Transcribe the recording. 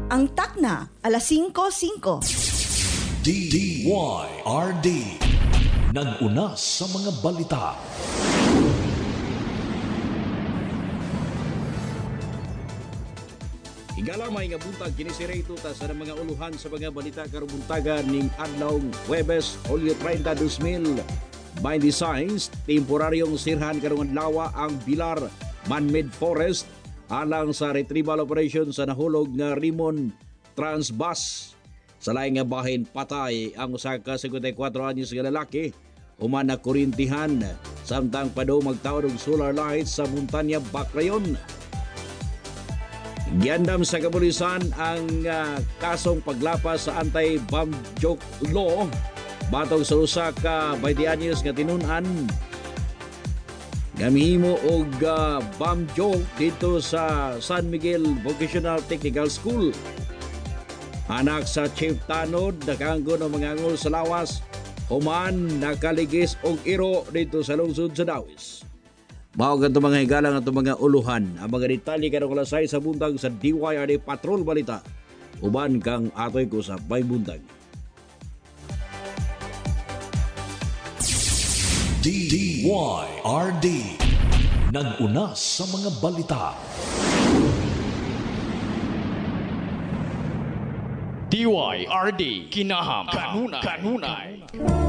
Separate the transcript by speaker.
Speaker 1: Ang takna, alas 5:05.
Speaker 2: DYRD nag-una sa mga balita.
Speaker 3: Higala may nga buntag kini si Ray Tuta sa mga uluhan sa mga balita karong buntagan ning adlaw Huwebes, Hulyo 30, 2026. Temporaryong sirhan karong adlaw ang Bilar Man-Made Forest alang sa retrieval operation sa nahulog nga Rimon Transbus. Sa laing nga bahin patay ang usa ka 54 anyos nga lalaki human na kurintihan samtang padaw magtawad og solar lights sa Montanya, Baclayon. Giandam sa kapulisan ang kasong paglapas sa anti-bomb joke law batong sa usa ka 20 anyos nga tinunan gamihimo og bomb joke dito sa San Miguel Vocational Technical School. Anak sa Chief Tanod nakanggo ng mga angol sa lawas human nakaligis og iro dito sa lungsod sa Dawis. Mao ganito mga higalang at mga uluhan ang mga detalye karong lasay sa buntag sa DYRD Patrol Balita uban kang atoy ko sa Bay Buntag.
Speaker 2: DYRD nag-una sa mga balita.
Speaker 4: DYRD Kinaham Kanunay.